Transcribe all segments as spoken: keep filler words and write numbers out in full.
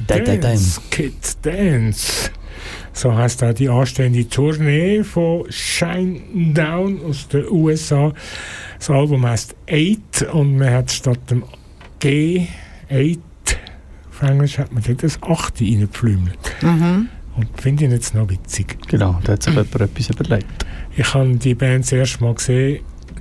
Dance, Kid Dance. So heisst auch die anstehende Tournee von Shinedown aus den U S A. Das Album heisst Eight und man hat statt dem G, Eight, auf Englisch hat man dort das acht reingepflümelt. Mhm. Und finde ich jetzt noch witzig. Genau, da hat sich jemand etwas überlegt. Ich habe die Band das erste Mal gesehen,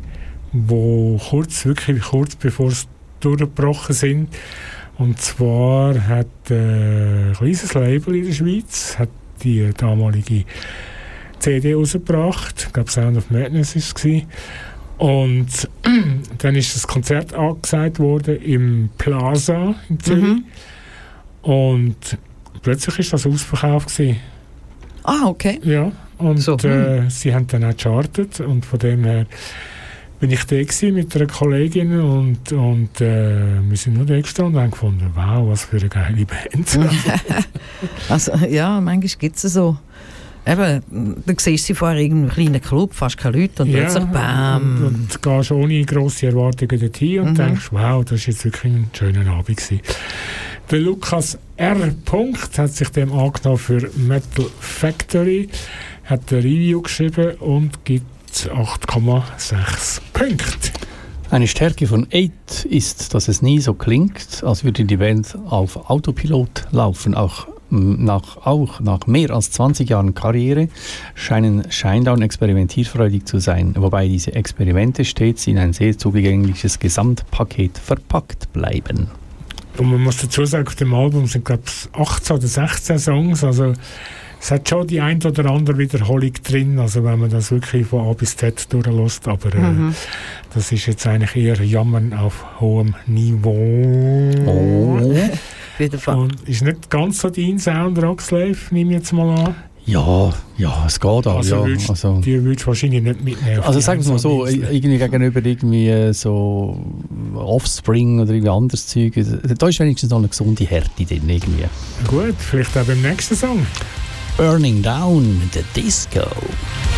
wo kurz, wirklich kurz bevor sie durchgebrochen sind. Und zwar hat äh, ein kleines Label in der Schweiz hat die damalige C D rausgebracht. Ich glaube, Sound of Madness war es. Und dann ist das Konzert angesagt worden im Plaza in Zürich. Mhm. Und plötzlich war das ausverkauft gewesen. Ah, okay. Ja, und so, äh, sie haben dann auch gechartet und von dem her bin ich da gewesen mit einer Kollegin und, und äh, wir sind nur da gestanden und haben gefunden, wow, was für eine geile Band. Also ja, manchmal gibt es so. Eben, du siehst sie vorher in einem kleinen Club, fast keine Leute und ja, plötzlich BAM! Und, und du gehst ohne grosse Erwartungen dorthin und mhm. denkst, wow, das war jetzt wirklich ein schöner Abend gewesen. Der Lukas R. hat sich dem angenommen für Metal Factory, hat ein Review geschrieben und gibt acht Komma sechs Punkte. Eine Stärke von Eight ist, dass es nie so klingt, als würde die Band auf Autopilot laufen. Auch nach, auch nach mehr als zwanzig Jahren Karriere scheinen Shinedown experimentierfreudig zu sein, wobei diese Experimente stets in ein sehr zugängliches Gesamtpaket verpackt bleiben. Und man muss dazu sagen, auf dem Album sind glaube ich achtzehn oder sechzehn Songs, also es hat schon die ein oder andere Wiederholung drin, also wenn man das wirklich von A bis Z durchlässt, aber äh, mhm. das ist jetzt eigentlich eher Jammern auf hohem Niveau. Oh. Und ist nicht ganz so dein Sound, Rockslave, nehme ich jetzt mal an. Ja, ja, es geht auch. Also, ja. Würdest, also die würdest du wahrscheinlich nicht mitnehmen. Also sagen wir mal so, irgendwie gegenüber irgendwie so Offspring oder irgendwie anderes Zeug, da ist wenigstens noch eine gesunde Härte drin irgendwie. Gut, vielleicht auch beim nächsten Song. Burning Down, the Disco.